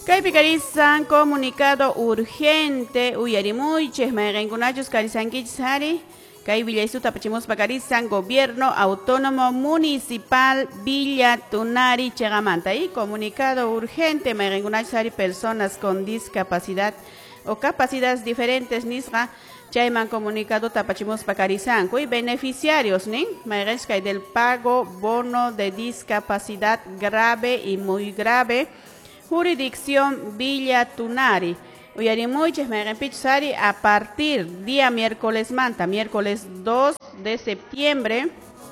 Kaypi karisan comunicado urgente uyarimuychis mayqinkunachus karisankichis hari kay villaysuta apachimuspa karisan gobierno autónomo municipal Villa Tunari Chegamanta y comunicado urgente mayqinkunachus hari personas con discapacidad o capacidades diferentes nisqa chayman comunicado tapachimuspa karisanku y beneficiarios nin mayqinchis kay del pago bono de discapacidad grave y muy grave jurisdicción Villa Tunari. Uyarimuychis mayqinpichus a partir día miércoles 2 de septiembre.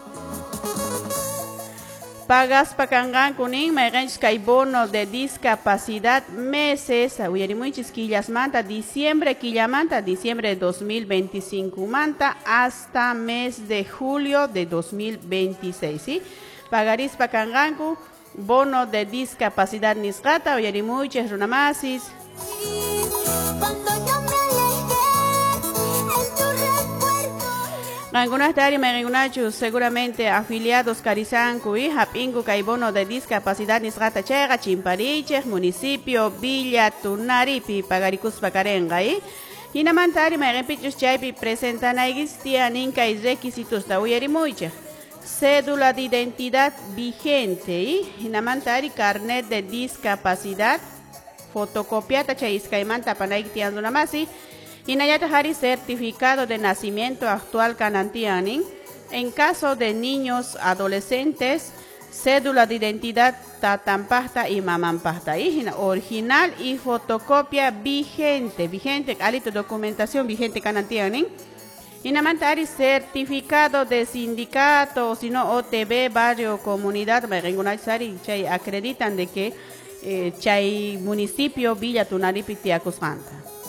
Pagas pakanganku nin mayqinchis kay bono de discapacidad meses uyarimuychis killasmanta diciembre de 2025 manta hasta mes de julio de 2026, ¿sí? Pagaris pakanganku bono de discapacidad nisqata uyarimuychis runamasis. Algunas tari mayqinkunachus seguramente afiliados karisanku y hapinku kay bono de discapacidad nisqata chayqa Chimparichej municipio Villa Tunaripi pagarikuspa karenqa y hinamanta ari mayqinpichus chaypi presentanaykis tiyanin kay requisitos ta uyarimuychej cédula de identidad vigente y hinamanta ari carnet de discapacidad fotocopiata chay iskaymanta panayki tiyanunamasi hinayata hari certificado de nacimiento actual canantianin en caso de niños adolescentes cédula de identidad tatampasta y mamampasta y original y fotocopia vigente alito documentación vigente canantianin hinamantari certificado de sindicato o sino OTB barrio comunidad mayqinkunachari chay acreditan de que chay municipio Villa Tunaripi tiyakusqanta.